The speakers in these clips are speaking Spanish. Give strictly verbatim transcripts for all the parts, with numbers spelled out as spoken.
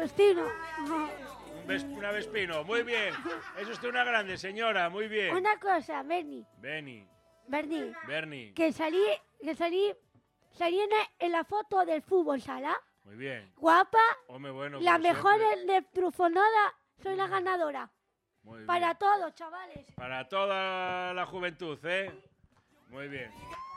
vecino. Un ves, una Vespino, muy bien. Es usted una grande, señora, muy bien. Una cosa, Bernie. Benny, Bernie. Bernie, Que salí, que salí, salí en, en la foto del fútbol sala. muy bien. Guapa, Hombre, bueno, la como mejor siempre. de Trufonada, soy la ganadora. Muy bien. Para todos, chavales. Para toda la juventud, ¿eh? Muy bien.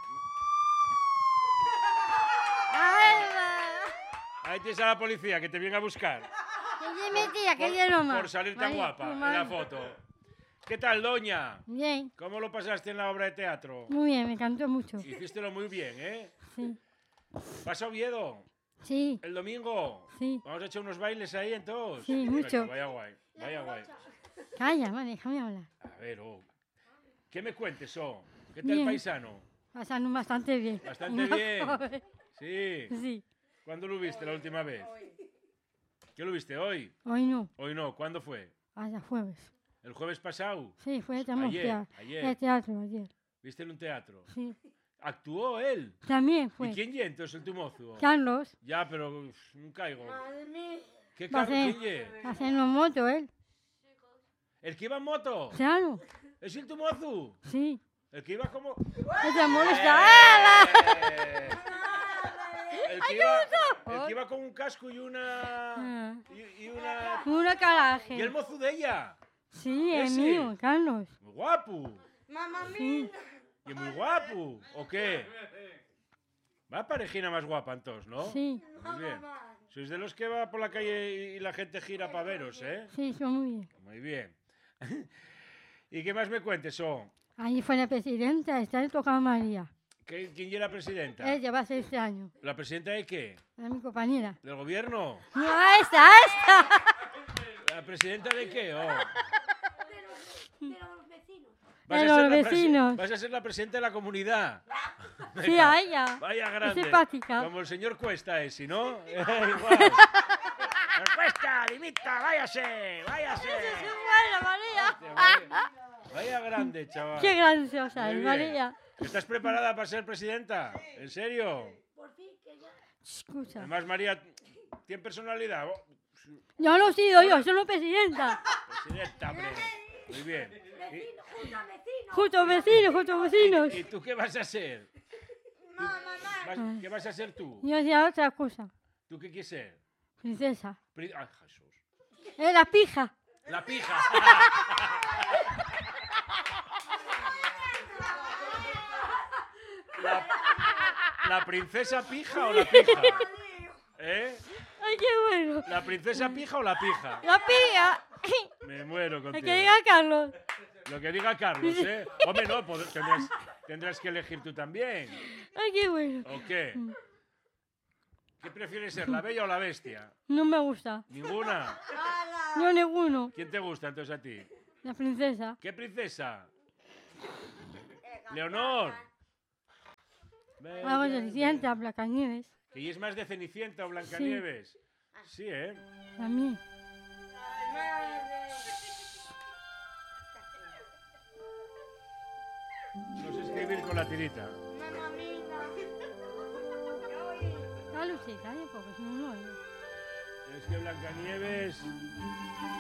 Ahí tienes a la policía que te viene a buscar. Que me tía, que Por, yo no más. por salir tan Vale, guapa tu en madre. la foto. ¿Qué tal, doña? Bien, ¿Cómo lo pasaste en la obra de teatro? muy bien, me encantó mucho. Hicístelo muy bien, ¿eh? Sí, ¿Vas a Oviedo sí, el domingo? sí. Vamos a echar unos bailes ahí entonces. Sí, Venga, mucho. Vaya guay, vaya guay. Calla, vale, déjame hablar. A ver, oh. ¿Qué me cuentes, oh? ¿Qué tal, Bien. paisano? Pasando bastante bien. Bastante bien. Sí. Sí, ¿Cuándo lo viste la última vez? ¿Qué lo viste hoy? hoy no, Hoy no. ¿Cuándo fue? hasta jueves. ¿El jueves pasado? Sí, fue de Ayer, ayer. El teatro ayer. ¿Viste en un teatro? Sí, ¿Actuó él? también ¿Y fue. quién ye entonces el tu mozo? Carlos, Ya, pero uf, no caigo. ¿Qué va a carro? hacer, ¿Quién ye? haciendo moto él. ¿El que iba en moto? Claro, ¿Es el tu mozo? sí. ¿El que iba como...? Esa molesta. ¡Eh! El que, iba, el que iba con un casco y una... Ah. Y, y una... Una caraje. ¿Y el mozo de ella? Sí, es Ese. mío, Carlos. Muy guapo. Sí, Y muy guapo. ¿O qué? Va parejina más guapa entonces, ¿no? sí, Muy bien. Sois de los que va por la calle y la gente gira para veros, ¿eh? sí, son muy bien. Muy bien. ¿Y qué más me cuentes, son? Ahí fue la presidenta, está le toca a María. ¿Qué- ¿Quién era la presidenta? Ella va a ser este año. ¿La presidenta de qué? Es mi compañera. ¿Del gobierno? No, esta, esta. ¿La presidenta de qué? Oh. De los vecinos. Vas De a ser los la presi- vecinos. Vas a ser la presidenta de la comunidad. Sí, Venga, a ella. Vaya Es grande. simpática. Como el señor Cuesta ese, ¿no? Igual. Señor Cuesta, dimita, váyase, váyase. Bueno, María. Vaya, vaya grande, chaval. Qué graciosa Muy es, bien. María. ¿Estás preparada para ser presidenta? ¿En serio? Por fin, que ya. Escucha. Además, María tiene personalidad. Oh, Yo no he sido yo, soy la presidenta. presidenta, hombre. Muy bien. Vecino, junto a vecino. Justo vecinos, justo vecinos. ¿Y, y tú qué vas a ser? ¿Tú- vas- ¿Qué vas a ser tú? Yo hacía otra cosa. ¿Tú qué quieres ser? Princesa. Pri- Ay, Jesús. Es la pija. La pija. La, ¿La princesa pija o la pija? ¿Eh? Ay, qué bueno. ¿La princesa pija o la pija? La pija. Me muero El contigo. que diga Carlos. Lo que diga Carlos, ¿eh? Hombre, no, pod- tendrás, tendrás que elegir tú también. Ay, qué bueno. ¿O qué? ¿Qué prefieres ser, la bella o la bestia? No me gusta. ¿Ninguna? Yo ninguno. ¿Quién te gusta entonces a ti? La princesa. ¿Qué princesa? Leonor. Vamos, Cenicienta, Blancanieves. ¿Que y es más de Cenicienta o Blancanieves? Sí, ¿eh? También. No sé escribir con la tirita. Carlos, sí, calla, porque si no, no oigo. Es que Blancanieves...